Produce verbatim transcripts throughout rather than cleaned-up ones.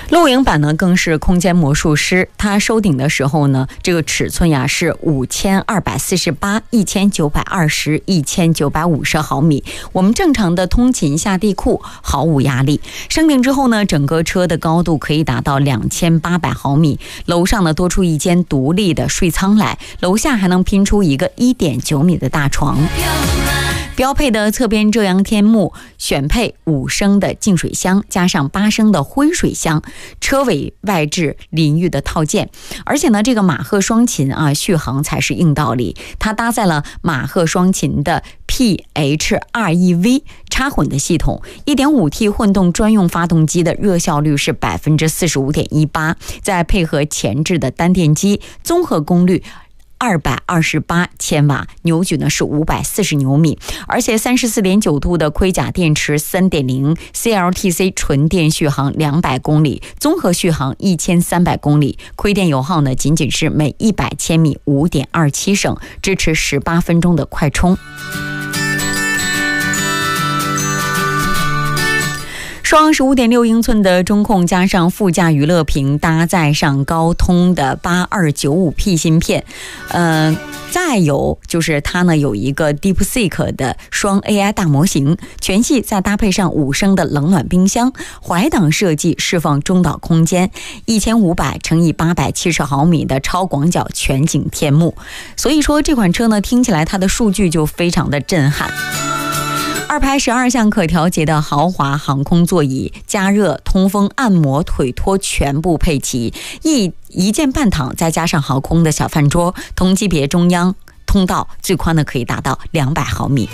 露营版呢更是空间魔术师，它收顶的时候呢，这个尺寸呀是五千二百四十八、一千九百二十、一千九百五十毫米。我们正常的通勤下地库毫无压力。升顶之后呢，整个车的高度可以达到两千八百毫米，楼上呢多出一间独立的睡舱来，楼下还能拼出一个一点九米的大床。标配的侧边遮阳天幕，选配五升的净水箱，加上八升的灰水箱，车尾外置淋浴的套件。而且呢，这个马赫双擎啊，续航才是硬道理。它搭载了马赫双擎的 P H R E V 插混的系统， 一点五 T 混动专用发动机的热效率是 百分之四十五点一八， 再配合前置的单电机，综合功率二百二十八千瓦，扭矩呢是五百四十牛米，而且 三十四点九度的盔甲电池 三点零 C L T C 纯电续航两百公里，综合续航一千三百公里，亏电油耗呢仅仅是每一百千米 五点二七升，支持十八分钟的快充。双 十五点六英寸的中控加上副驾娱乐屏，搭载上高通的八二九五 P 芯片，呃，再有就是它呢有一个 DeepSeek 的双 A I 大模型，全系再搭配上五升的冷暖冰箱，怀档设计释放中岛空间，一千五百乘以八百七十毫米的超广角全景天幕。所以说这款车呢，听起来它的数据就非常的震撼。二排十二项可调节的豪华航空座椅，加热、通风、按摩、腿托全部配齐，一一键半躺，再加上航空的小饭桌，同级别中央通道最宽的可以达到两百毫米。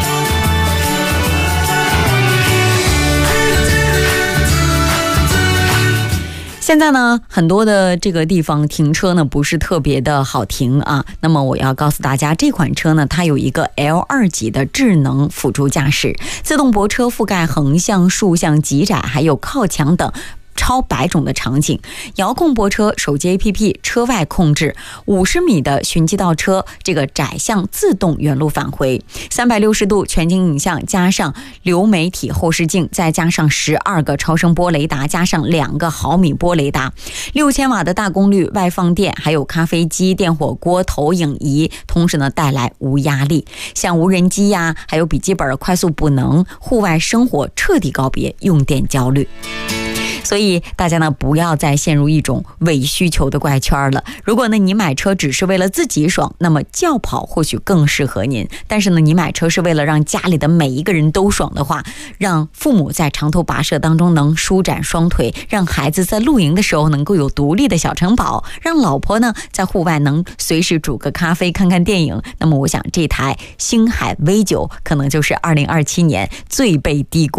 现在呢，很多的这个地方停车呢不是特别的好停啊。那么我要告诉大家，这款车呢，它有一个 L 二 级的智能辅助驾驶，自动泊车覆盖横向、竖向、极窄，还有靠墙等超百种的场景，遥控泊车、手机 A P P、车外控制，五十米的循迹倒车，这个窄向自动原路返回，三百六十度全景影像，加上流媒体后视镜，再加上十二个超声波雷达，加上两个毫米波雷达，六千瓦的大功率外放电，还有咖啡机、电火锅、投影仪，同时呢带来无压力，像无人机呀、啊，还有笔记本快速补能，户外生活彻底告别用电焦虑。所以大家呢不要再陷入一种伪需求的怪圈了。如果呢你买车只是为了自己爽，那么轿跑或许更适合您。但是呢你买车是为了让家里的每一个人都爽的话，让父母在长途跋涉当中能舒展双腿，让孩子在露营的时候能够有独立的小城堡，让老婆呢在户外能随时煮个咖啡看看电影，那么我想这台星海 V 九可能就是二零二七年最被低估